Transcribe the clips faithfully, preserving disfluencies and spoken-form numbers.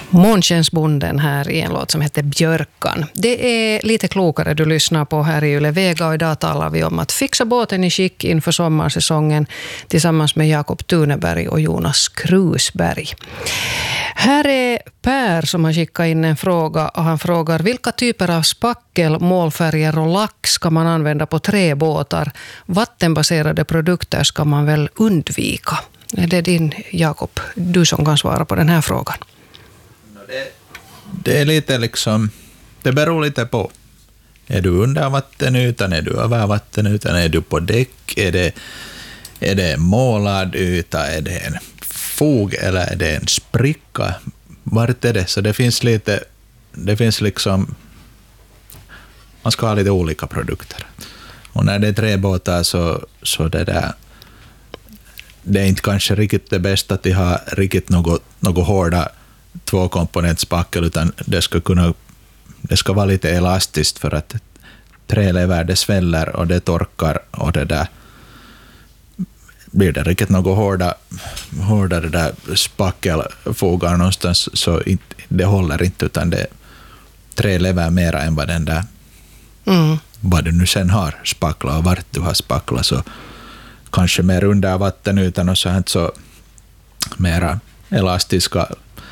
Månskensbonden här i en låt som heter Björkan. Det är lite klokare du lyssnar på här i Yle Vega och idag talar vi om att fixa båten i skick inför sommarsäsongen tillsammans med Jakob Tuneberg och Jonas Krusberg. Här är Per som har skickat in en fråga och han frågar vilka typer av spackel, målfärger och lack ska man använda på träbåtar? Vattenbaserade produkter ska man väl undvika? Det är din, Jakob, du som kan svara på den här frågan. Det, det är lite liksom, det beror lite på. Är du under vattenytan, är du över vattenytan, är du på däck, är det, är det målad yta, är det en fog eller är det en spricka? Vart är det? Så det finns lite, det finns liksom, man ska ha lite olika produkter. Och när det är träbåtar så, så det där, det är inte kanske riktigt det bästa att ha riktigt något, något hårda tvåkomponentspackel, utan det ska kunna, det ska vara lite elastiskt för att trälever det sväller och det torkar och det där blir det riktigt något hårda, hårda det där spackelfogar någonstans så inte, det håller inte, utan det trälever mera än vad den där mm. vad du nu sen har spackla och vart du har spackla, så kanske mer under vattenytan och så här så mera elastiska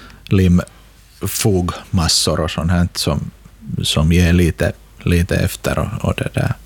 limfogmassor och sånt här som, som ger lite, lite efter och, och det där.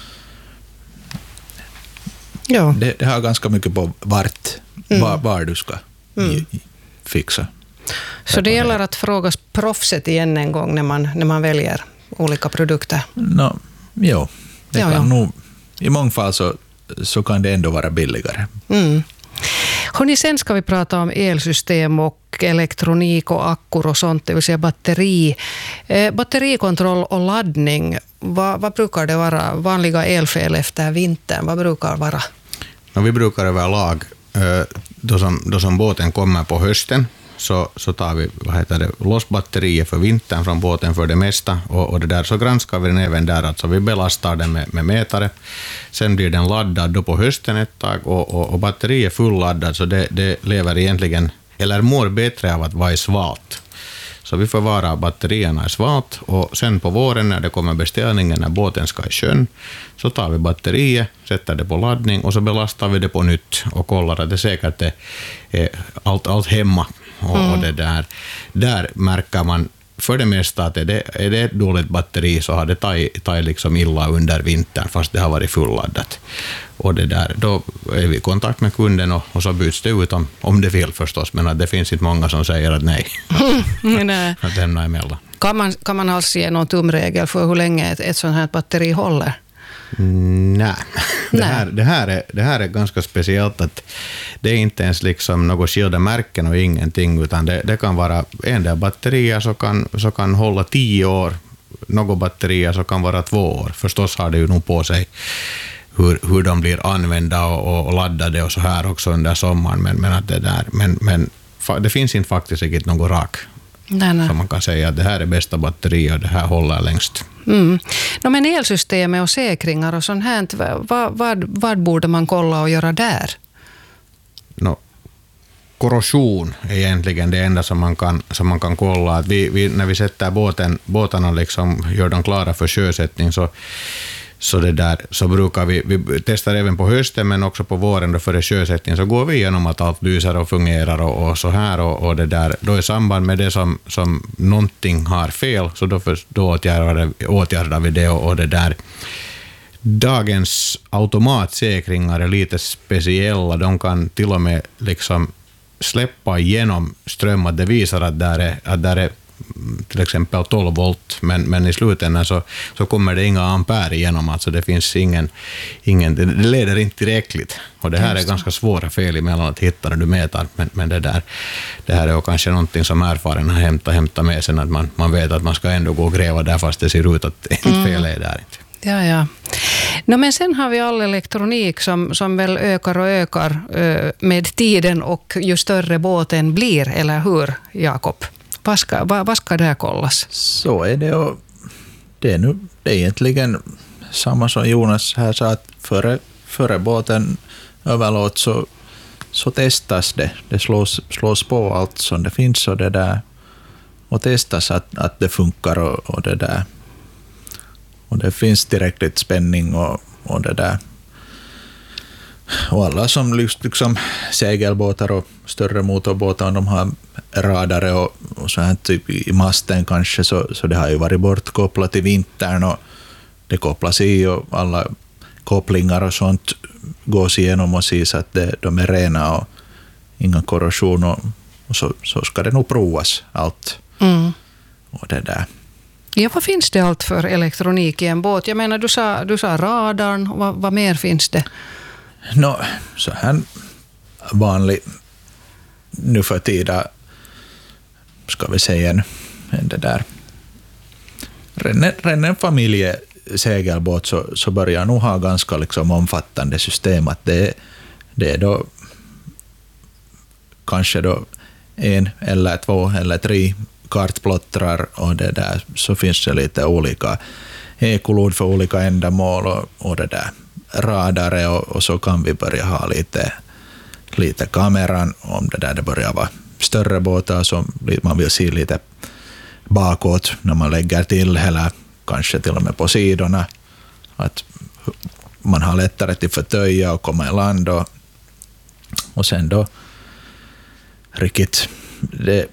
Ja. Det, det har ganska mycket på vart, mm. var, var du ska mm. fixa. Så det gäller att fråga proffset igen en gång när man, när man väljer olika produkter? No, jo, det ja, kan ja. nog, i många fall så, så kan det ändå vara billigare. Mm. Hörrni, sen ska vi prata om elsystem och elektronik och akkor och sånt, det vill säga batteri. Eh, batterikontroll och laddning, vad, vad brukar det vara? Vanliga elfel efter vintern, vad brukar vara? Ja, vi brukar överlag, eh, då, som, då som båten kommer på hösten, så, så tar vi vad heter det, loss batterier för vintern från båten för det mesta, och, och det där, så granskar vi den även där, alltså vi belastar den med, med mätare. Sen blir den laddad då på hösten ett tag, och, och, och batteriet är fulladdad, så det, det lever egentligen, eller mår bättre av att vara i svalt. Så vi förvarar batterierna i svalt, och sen på våren när det kommer beställningen, när båten ska i sjön, så tar vi batteriet, sätter det på laddning och så belastar vi det på nytt och kollar att det säkert är, är allt, allt hemma. Och, mm. och det där, där märker man för det mesta att är det, är det ett dåligt batteri så har det tagit, tagit liksom illa under vintern fast det har varit fulladdat. Och det där, då är vi i kontakt med kunden och, och så byts det ut om, om det vill förstås, men att det finns inte många som säger att nej. nej. Att lämna emellan. Kan man, kan man alls ge någon tumregel för hur länge ett, ett sånt här batteri håller? Nej, det här, det, här är, det här är ganska speciellt att det är inte ens liksom något skilda märken och ingenting, utan det, det kan vara en del batterier så kan, så kan hålla tio år, något batterier så kan vara två år. Förstås har det ju nog på sig hur, hur de blir använda och, och laddade och så här också under sommaren, men, men, att det, där, men, men det finns inte faktiskt riktigt något rak. Nej, nej. Så man kan säga att det här är bästa batteri och det här håller längst. Mm. No, men elsystemet och säkringar och sånt här, vad, vad, vad borde man kolla och göra där? No, korrosion är egentligen det enda som man kan, som man kan kolla. Att vi, vi, när vi sätter båten, båtarna liksom, gör dem klara för sjösättning, så Så, det där, så brukar vi, vi testar även på hösten men också på våren då före sjösättning, så går vi igenom att allt lyser och fungerar och, och så här, och, och det där, då i samband med det som, som någonting har fel, så då, för, då åtgärdar, åtgärdar vi det, och, och det där. Dagens automatsäkringar är lite speciella, de kan till och med liksom släppa igenom ström, att det visar att där är, att där är till exempel tolv volt, men, men i slutändan så, så kommer det inga ampere igenom, alltså det finns ingen, ingen det leder inte tillräckligt, och det här är ganska svåra fel emellan att hitta när du mäter, men, men det där, det här är kanske någonting som erfaren har hämtat, hämtat med sen, att man, man vet att man ska ändå gå och gräva där fast det ser ut att inte mm. fel är där inte. Ja, ja. No, men sen har vi all elektronik som, som väl ökar och ökar ö, med tiden och ju större båten blir, eller hur, Jakob? Vad ska, vad, vad ska där kollas? Så är det, och det är, nu, det är egentligen samma som Jonas här sa, att före, före båten överlåt så, så testas det. Det slås, slås på allt som det finns, och det där och testas att, att det funkar och, och det där. Och det finns tillräckligt spänning och, och det där. Och alla som liksom segelbåtar och större motorbåtar, de har radare och, och så här typ i masten kanske, så, så det har ju varit bortkopplat i vintern och det kopplas i och alla kopplingar och sånt gås igenom och ses att det, de är rena och inga korrosion och, och så, så ska det nog provas allt. Mm. Och det där. Ja, vad finns det allt för elektronik i en båt? Jag menar, du sa, du sa radarn, vad, vad mer finns det? Nå, så här vanlig nu för tiden, ska vi säga en, en det där redan en familjesegelbåt så, så börjar nog ha ganska liksom omfattande system, att det, det är då kanske då en eller två eller tre kartplottrar och det där, så finns det lite olika ekolod för olika ändamål och, och det där radare och, och så kan vi börja ha lite, lite kameran om det där det börjar vara större båtar som man vill se lite bakåt när man lägger till eller kanske till och med på sidorna, att man har lättare till förtöja och komma i land och, och sen då riktigt det,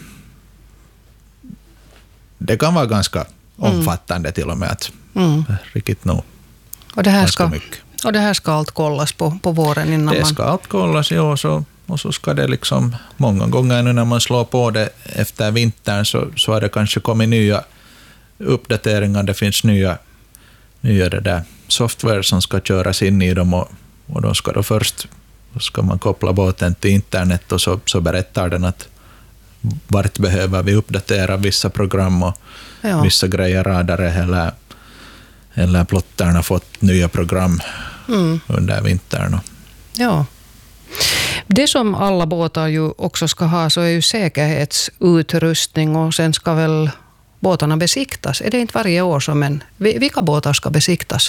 det kan vara ganska omfattande mm. till och med att mm. riktigt nog. Och det här ska, och det här ska allt kollas på, på våren innan det man... Det ska allt kollas, ja, så, och så ska det liksom många gånger nu när man slår på det efter vintern så, så har det kanske kommit nya uppdateringar, det finns nya, nya det där software som ska köras in i dem och, och då ska då först ska man koppla båten till internet och så, så berättar den att vart behöver vi uppdatera vissa program och ja. vissa grejer, radare eller eller plottarna fått nya program mm. under vintern. Ja. Det som alla båtar ju också ska ha så är ju säkerhetsutrustning och sen ska väl båtarna besiktas. Är det inte varje år som en... Vilka båtar ska besiktas?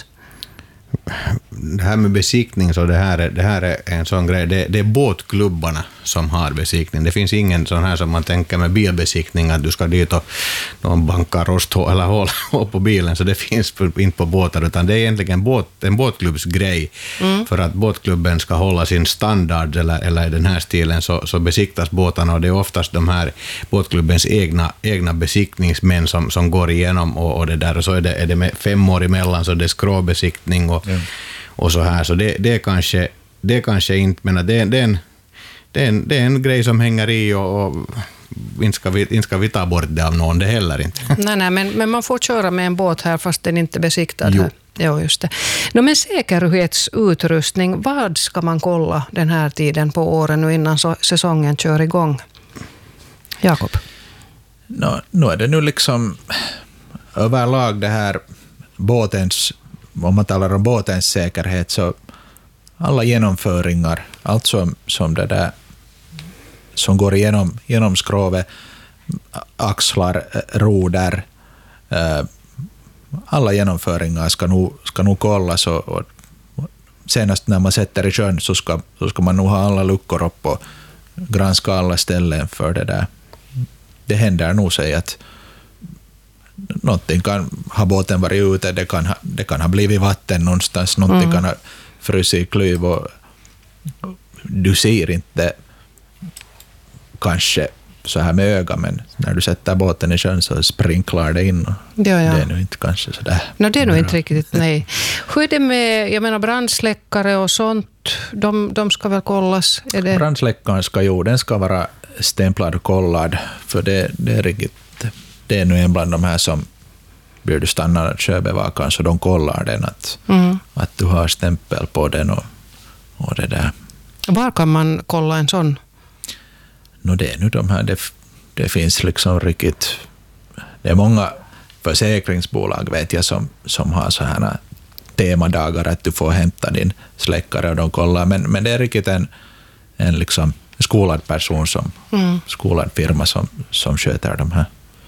Det här med besiktning, så det här är, det här är en sån grej. Det, det är båtklubbarna som har besiktning. Det finns ingen sån här som man tänker med bilbesiktning, att du ska dit och någon bankar rosthål eller hål på bilen, så det finns inte på båtar, utan det är egentligen båt, en båtklubbsgrej. Mm. För att båtklubben ska hålla sin standard eller, eller i den här stilen så, så besiktas båtarna, och det är oftast de här båtklubbens egna, egna besiktningsmän som, som går igenom och, och det där, och så är det, är det med fem år emellan, så det är skråbesiktning och Mm. och så här, så det, det är kanske det är kanske inte, men det, det, är en, det, är en, det är en grej som hänger i och, och inte, ska vi, inte ska vi ta bort det av någon, det heller inte. Nej, nej men, men man får köra med en båt här fast den inte är besiktad jo. här. Jo, just det. No, men säkerhetsutrustning, vad ska man kolla den här tiden på åren nu innan så, säsongen kör igång? Jakob? No, nu är det nu liksom överlag det här båtens, om man talar om båtens säkerhet, så alla genomföringar, allt som, som det där som går igenom, genom skrovet, axlar, roder, eh, alla genomföringar ska nog, ska nog kollas och, och senast när man sätter i sjön så ska, så ska man nog ha alla luckor upp och granska alla ställen för det där. Det händer nog sig att någonting kan ha båten varit ute, det kan ha, det kan ha blivit vatten någonstans, någonting mm. kan ha frusit i klyv och du ser inte kanske så här med öga, men när du sätter båten i sjön så sprinklar det in och ja, ja. det är nog inte kanske sådär. No, det är nog inte riktigt, nej. Hur är det med, jag menar brandsläckare och sånt, de, de ska väl kollas? Är det... Brandsläckaren ska ju, den ska vara stämplad och kollad, för det, det är riktigt. Det är nu en bland de här som blir du stannar att sjöbevakaren, så de kollar den att, mm. att du har stämpel på den och, och det där. Var kan man kolla en sån? No, det är nu de här, det, det finns liksom riktigt, det är många försäkringsbolag vet jag som, som har så här temadagar att du får hämta din släckare och de kollar, men, men det är riktigt en, en liksom skolad person som, mm. skolad firma som, som sköter de här.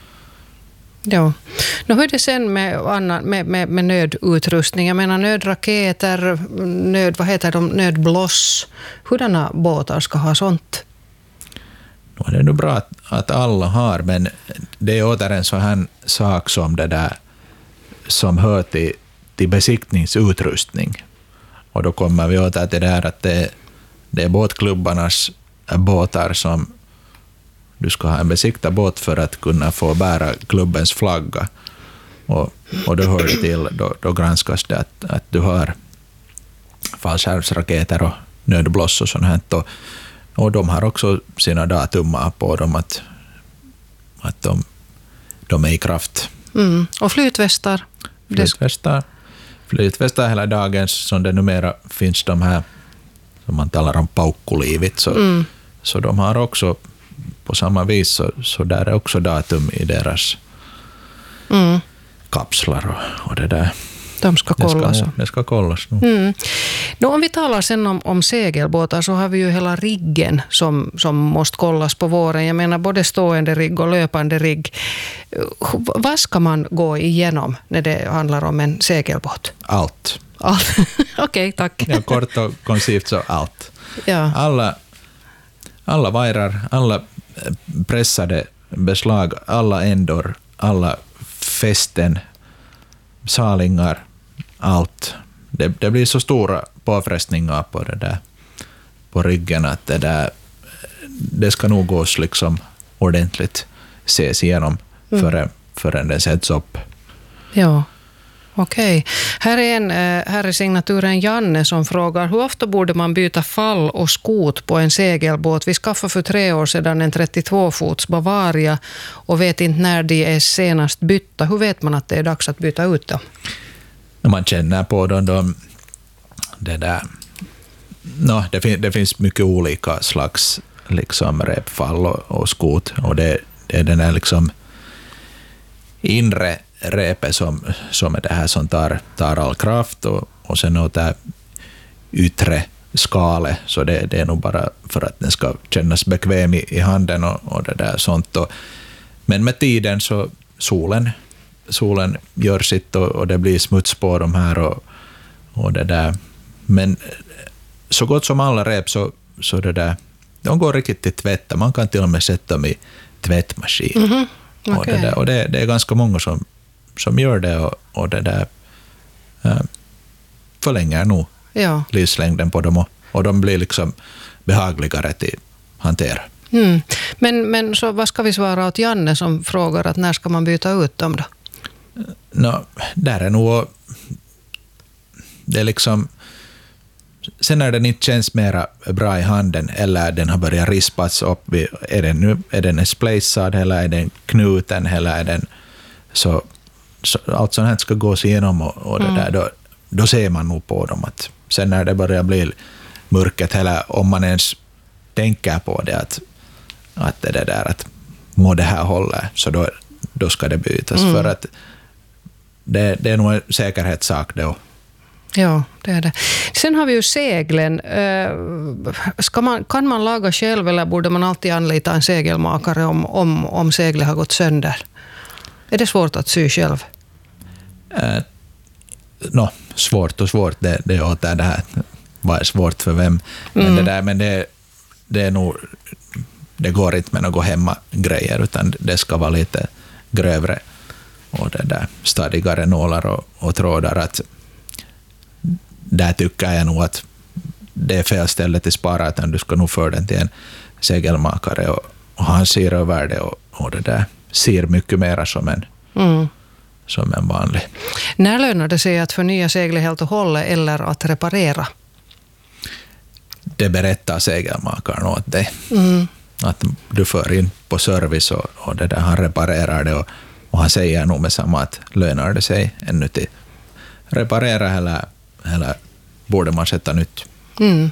Ja. Nu hur är det sen med, annan, med, med, med nödutrustning? Jag menar nödraketer, nöd, vad heter de, nödbloss. Hurdana båtar ska ha sånt? då är det nog bra att, att alla har, men det är åter en sån här sak som det där som hör till, till besiktningsutrustning. Och då kommer vi åter till det här att det, det är båtklubbarnas båtar som du ska ha en besiktad båt för att kunna få bära klubbens flagga. Och, och då hör det till, då, då granskas det att, att du har fallskärmsraketer och nödbloss och sånt här. Och, och de har också sina datumar på dem att, att de, de är i kraft. Mm. Och flytvästar? Flytvästar, flytvästar hela dagen, som det numera finns de här, som man talar om paukkuliivit, så, mm. så de har också på samma vis, så, så där är också datum i deras mm. kapslar och, och det där. De ska kollas. Det ska, det ska kollas nu. Mm. Nå, om vi talar sen om, om segelbåtar, så har vi ju hela riggen som, som måste kollas på våren. Jag menar både stående rigg och löpande rigg. Vad ska man gå igenom när det handlar om en segelbåt? Allt. Allt. Okej, okay, tack. Ja, kort och koncist så allt. Ja. Alla, alla vajrar, alla pressade beslag, alla ändor, alla fästen, salingar, allt. Det, det blir så stora påfrestningar på det där, på ryggen, att det där, det ska nog gås liksom ordentligt ses igenom mm. förrän, förrän det sätts upp. Ja, okej. Okay. Här är en, här är signaturen Janne som frågar: hur ofta borde man byta fall och skot på en segelbåt? Vi skaffade för tre år sedan en trettiotvå fots Bavaria och vet inte när de är senast bytta. Hur vet man att det är dags att byta ut dem? Man känner på dem, de, det där. No, det, fin, det finns mycket olika slags liksom repfall och, och skot, och det, det är den där liksom inre repet som, som är det här som tar, tar all kraft, och, och sen åt det här yttre skalet, så det, det är nog bara för att den ska kännas bekväm i, i handen och, och det där sånt. Och, men med tiden så solen solen gör sitt, och, och det blir smuts på de här och, och det där. Men så gott som alla rep så, så det där, de går riktigt till tvätta. Man kan till och med sätta dem i tvättmaskin. Mm-hmm. Okay. Och, det, där, och det, det är ganska många som, som gör det, och, och det där äh, förlänger nog ja. livslängden på dem, och, och de blir liksom behagligare till hantera. Mm. Men, men så vad ska vi svara åt Janne som frågar att när ska man byta ut dem då? No, där är nog det är liksom, sen när den inte känns mera bra i handen, eller den har börjat rispas upp, är den nu är den splacad, eller är den knuten, eller är den så, så allt sånt här ska gås igenom, och, och mm. det där, då, då ser man nog på dem att sen när det börjar bli mörket, eller om man ens tänker på det, att, att det där att må det här hålla, så då, då ska det bytas, mm. för att det, det är nog en säkerhetssak då. Ja, det är det. Sen har vi ju seglen. Ska man, kan man laga själv, eller borde man alltid anlita en segelmakare om, om, om seglet har gått sönder? Är det svårt att sy själv? Eh, no, svårt och svårt, det, det är åter det här. Vad är svårt för vem? Men, mm. det, där, men det, det är nog, det går inte med några hemmagrejer, utan det ska vara lite grövre och det där stadigare nålar och, och trådar. Att där tycker jag nog att det är fel ställe till spara, utan du ska nog föra den till en segelmakare, och, och han ser över det, och, och det där ser mycket mer som en, mm. som en vanlig. När lönar det sig att förnya seglet helt och hållet eller att reparera? Det berättar segelmakaren åt dig. Mm. Att du för in på service, och, och det där, han reparerar det, och, och han säger nog med samma att lönar det sig ännu till reparera, eller, eller borde man sätta nytt. Mm.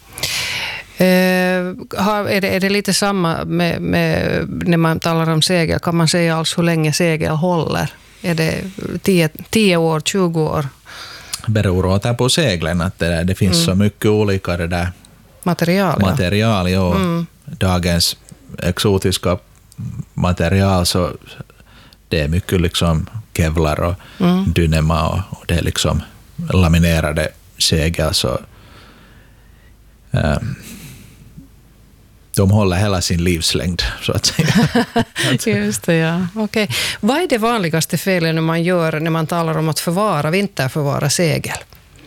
Eh, har, är, det, är det lite samma med, med, när man talar om segel? Kan man säga alls hur länge segel håller? Är det tio år, tjugo år? Beror åter på seglen, att det, där, det finns mm. så mycket olika det där material. material ja. Mm. Dagens exotiska material, så det är mycket liksom kevlar och mm. dynema, och, och det är liksom laminerade segel, så äh, de håller hela sin livslängd, så att säga. Just det, ja. Okej. Vad är det vanligaste felet när man gör när man talar om att förvara, vinterförvara segel?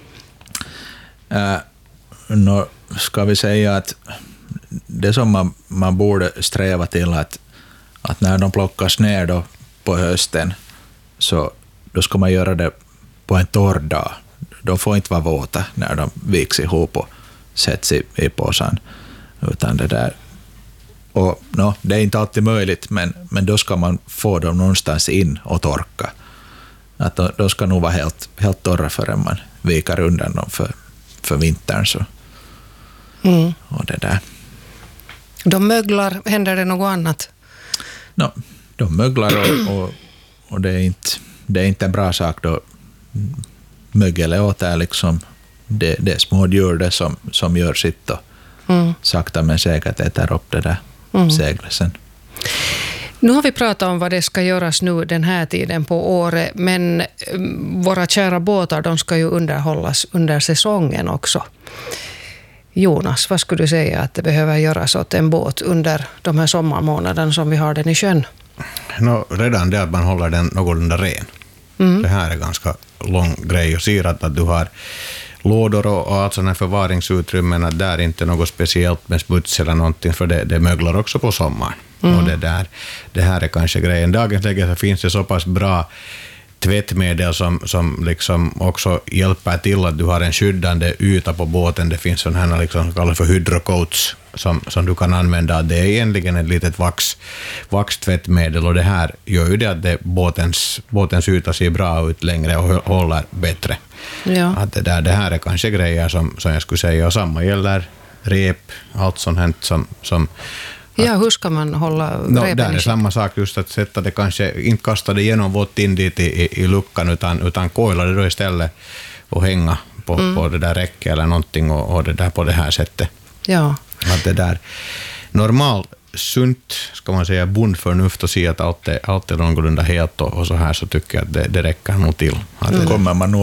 Uh, no, ska vi säga att det som man, man borde sträva till att, att när de plockas ner då på hösten, så då ska man göra det på en torr dag. De får inte vara våta när de viks ihop och sätts i, i påsen. Utan det där. Och no, det är inte alltid möjligt, men, men då ska man få dem någonstans in och torka. Att då, då ska nog vara helt, helt torra förrän man vikar undan dem för, för vintern. Så. Mm. Och det där. De möglar, händer det något annat? No, de möglar och, och, och det, är inte, det är inte en bra sak då. Mögel är liksom det, det är små djur det som, som gör sitt och mm. sakta men säkert äter upp det där mm. seglet sen. Nu har vi pratat om vad det ska göras nu den här tiden på året, men våra kära båtar, de ska ju underhållas under säsongen också. Jonas, vad skulle du säga att det behöver göras åt en båt under de här sommarmånaderna som vi har den i sjön? No, redan det att man håller den någorlunda ren. Mm. Det här är ganska lång grej och ser att, att du har lådor och, och allt sådana förvaringsutrymmen, att där är inte något speciellt med smuts eller någonting, för det, det möglar också på sommaren. Mm. Och det, där, det här är kanske grejen. Dagens läge så finns det så pass bra tvättmedel som, som liksom också hjälper till att du har en skyddande yta på båten. Det finns sådana här liksom, som kallas för hydrocoats som, som du kan använda. Det är egentligen ett litet vax, vaxtvättmedel, och det här gör ju det att det, båtens, båtens yta ser bra ut längre och håller bättre. Ja. Att det, där, det här är kanske grejer som, som jag skulle säga, och samma gäller rep, allt sånt här som, som ja, hur ska man hålla no, repen där är i samma sak, just att sätta det kanske, inte kasta det genom vått in dit i, i, i luckan, utan, utan koila det då istället och hänga på, mm. på det där räcket eller någonting och, och det där på det här sättet. Ja. Att det där normal, sunt, ska man säga, bondförnuft och se att allt är, allt är någorlunda helt och, och så här, så tycker jag att det, det räcker nog till. Att mm. det, kommer man